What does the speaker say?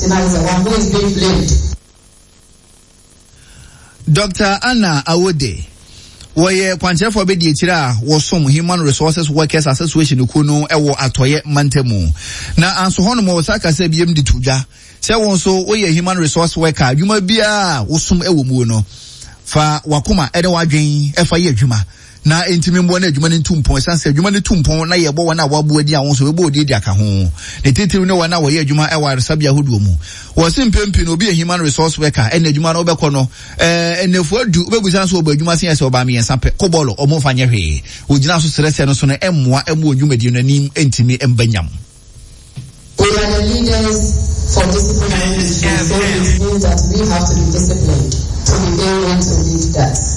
Tina is the one who is being blamed. Dr. Anna Awode, where Quantia for Bedi Tira was some Human Resources Workers Association Kuno Ewo Atoye Mantemu. Na answer Honomo Saka said BM di Tuja. Say also we a human resource worker. You might be a usum ewumuno. Fa wakuma edewadwen efa ye adwuma. Na entimi mbo na adwuma ne ntumpon sanse adwuma ne tumpon na ye bo wana wabu adi awon so we bo odi aka ho. Ne titiri ne wana wo ye adwuma e wa sabia hoduo mu. Wo simpempi no be a human resource worker ene adwuma no obekọ no enefu adu obegusan so obo adwuma sen ese oba me yensa pe kobolo omo fa nye hwe. Ogina so serese no so no emmoa emu adwumadi no anim entimi embanyam. We are the leaders for disciplinary issues, so it means that we have to be disciplined to be able to lead that.